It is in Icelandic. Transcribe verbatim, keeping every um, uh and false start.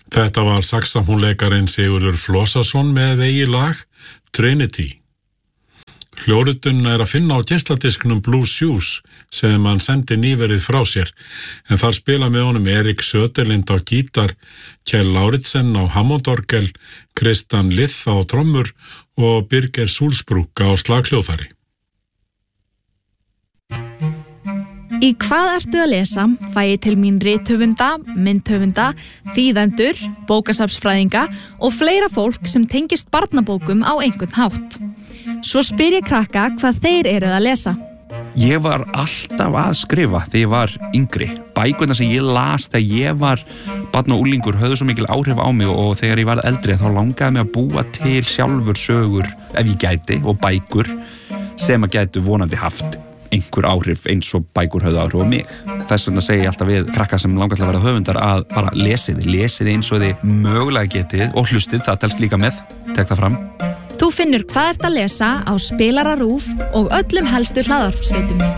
Þetta var saxafónleikarinn Sigurður Flossason með eigið lag Trinity. Hljóritun er að finna á geisladisknum Blue Shoes sem hann sendi nýverið frá sér, en þar spila með honum Erik Söderlind á gítar, Kjell Lauritsen á hammondorgel, Kristan Lith á trommur og Birger Sulzbrugg á slaghljóðfæri. Í hvað ertu að lesa fæ ég til mín rithöfunda, myndhöfunda, þýðendur, bókasafnsfræðinga og fleira fólk sem tengist barnabókum á einhvern hátt. Svo spyr ég krakka hvað þeir eru að lesa. Ég var alltaf að skrifa þegar ég var yngri. Bækurnar sem ég las þegar ég var barn og unglingur höfðu svo mikil áhrif á mig og þegar ég var eldri þá langaði mig að búa til sjálfur sögur ef ég gæti og bækur sem að gætu vonandi haft einhver áhrif eins og bækur höfðu áhrif á mig. Þess vegna segi ég alltaf við krakka sem langar til að vera höfundar að bara lesið, lesið eins og þið mögulega getið og hlustið, það telst líka með, tek það fram. Þú finnur hvað ert að lesa á Spilara RÚV og öllum helstu hlaðvarpsveitum.